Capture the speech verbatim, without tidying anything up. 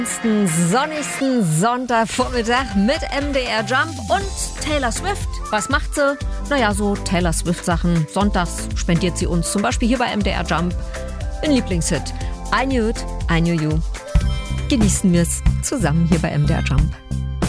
Sonnigsten Sonntagvormittag mit M D R Jump und Taylor Swift. Was macht sie? Naja, so Taylor Swift-Sachen. Sonntags spendiert sie uns zum Beispiel hier bei M D R Jump einen Lieblingshit. I Knew It, I Knew You. Genießen wir es zusammen hier bei M D R Jump.